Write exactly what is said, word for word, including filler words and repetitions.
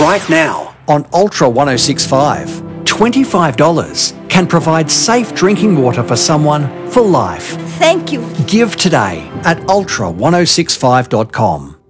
right now on Ultra ten sixty-five. twenty-five dollars can provide safe drinking water for someone for life. Thank you. Give today at ultra ten sixty-five dot com.